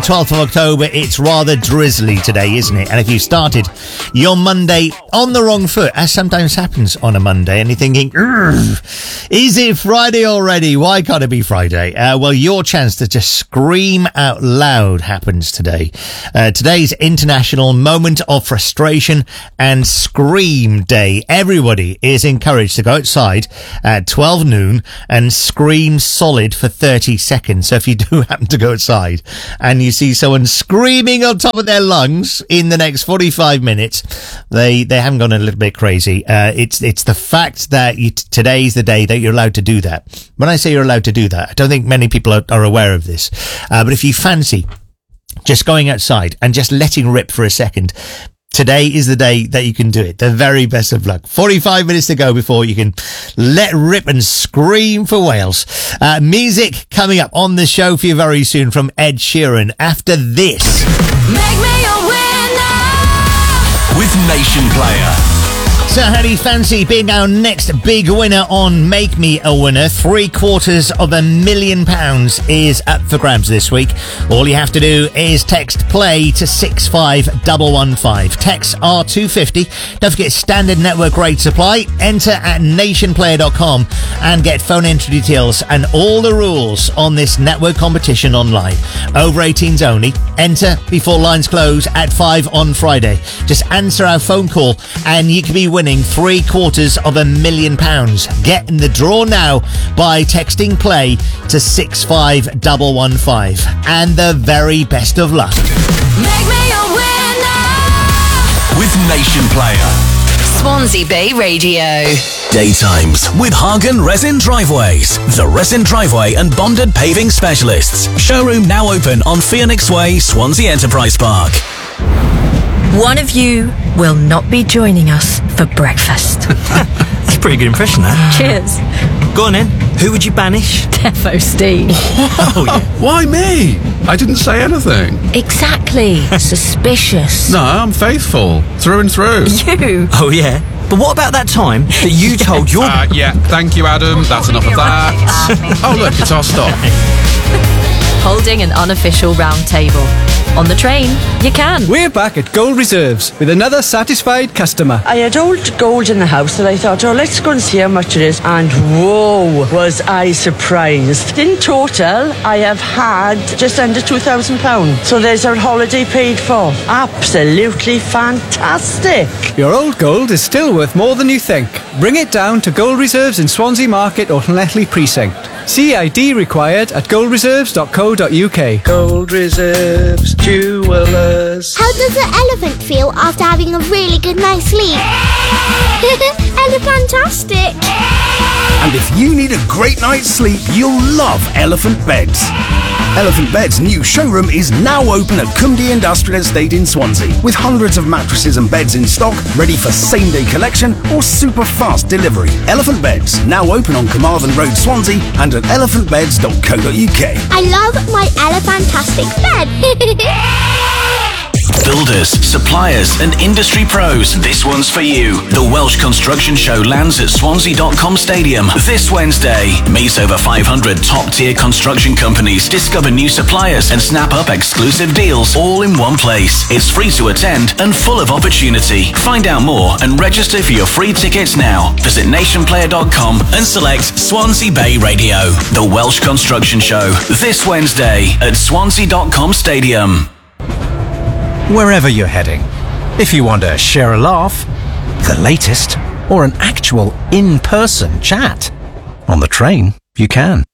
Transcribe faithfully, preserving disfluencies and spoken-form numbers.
twelfth of October, it's rather drizzly today, isn't it? And if you started your Monday on the wrong foot, as sometimes happens on a Monday, and you're thinking, is it Friday already? Why can't it be Friday? Uh, well, your chance to just scream out loud happens today. Uh, today's International Moment of Frustration and Scream Day. Everybody is encouraged to go outside at twelve noon and scream solid for thirty seconds. So if you do happen to go outside and you see someone screaming on top of their lungs in the next forty-five minutes, they they haven't gone a little bit crazy. Uh, it's it's the fact that you, today's the day that you're allowed to do that. When I say you're allowed to do that, I don't think many people are, are aware of this. Uh, but if you fancy just going outside and just letting rip for a second, today is the day that you can do it. The very best of luck. forty-five minutes to go before you can let rip and scream for Wales. Uh, music coming up on the show for you very soon from Ed Sheeran. After this, Make me a winner with Nation Player. so how do you fancy being our next big winner on Make Me a Winner? Three quarters of a million pounds is up for grabs this week. All you have to do is text play to six five one one five. Texts are two fifty. Don't forget standard network rate supply. Enter at nation player dot com and get phone entry details and all the rules on this network competition online. Over eighteens only. Enter before lines close at five on Friday. Just answer our phone call and you can be winning three quarters of a million pounds. Get in the draw now by texting play to six five one one five. And the very best of luck. Make me a winner With Nation Player. Swansea Bay Radio. Daytimes with Hagen Resin Driveways, the resin driveway and bonded paving specialists. Showroom now open on Phoenix Way, Swansea Enterprise Park. One of you will not be joining us for breakfast. That's a pretty good impression, that. Cheers. Go on then. Who would you banish? Defo Steve. Oh, yeah. Why me? I didn't say anything. Exactly. Suspicious. No, I'm faithful. Through and through. You. Oh, yeah. But what about that time that you told your... Uh, yeah, thank you, Adam. That's enough of that. Oh, look, it's our stop. Holding an unofficial round table. On the train, you can. We're back at Gold Reserves with another satisfied customer. I had old gold in the house and I thought, oh, let's go and see how much it is. And whoa, was I surprised. In total, I have had just under two thousand pounds. So there's our holiday paid for. Absolutely fantastic. Your old gold is still worth more than you think. Bring it down to Gold Reserves in Swansea Market or Llanelli Precinct. C I D required at gold reserves dot co dot uk. Gold Reserves Jewelers. How does an elephant feel after having a really good night's sleep? Elephantastic! And if you need a great night's sleep, you'll love Elephant Beds. Elephant Beds' new showroom is now open at Cumdy Industrial Estate in Swansea, with hundreds of mattresses and beds in stock, ready for same-day collection or super fast delivery. Elephant Beds, now open on Carmarthen Road, Swansea, and at elephant beds dot co dot uk. I love my Elephantastic bed! Builders, suppliers and industry pros, this one's for you. The Welsh Construction Show lands at swansea dot com Stadium this Wednesday. Meet over five hundred top-tier construction companies, discover new suppliers and snap up exclusive deals all in one place. It's free to attend and full of opportunity. Find out more and register for your free tickets now. Visit nation player dot com and select Swansea Bay Radio. The Welsh Construction Show this Wednesday at swansea dot com Stadium. Wherever you're heading, if you want to share a laugh, the latest, or an actual in-person chat, on the train, you can.